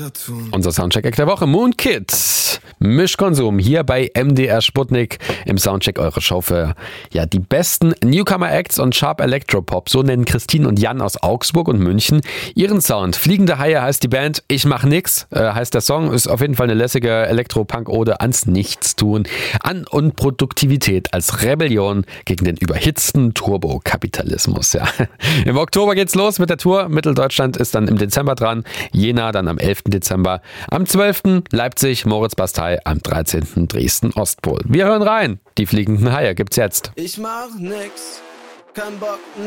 Unser Soundcheck der Woche, Moon Kids. Mischkonsum hier bei MDR Sputnik. Im Soundcheck eure Show für die besten Newcomer-Acts und Sharp Electropop. So nennen Christine und Jan aus Augsburg und München ihren Sound. Fliegende Haie heißt die Band. Ich mach nix heißt der Song. Ist auf jeden Fall eine lässige Elektropunk-Ode ans Nichtstun, an Unproduktivität als Rebellion gegen den überhitzten Turbokapitalismus. Ja. Im Oktober geht's los mit der Tour. Mitteldeutschland ist dann im Dezember dran. Jena dann am 11. Dezember. Am 12. Leipzig, Moritz-Bastei. Am 13. Dresden Ostpol. Wir hören rein. Die fliegenden Haie gibt's jetzt. Ich mach nix, kein Bock,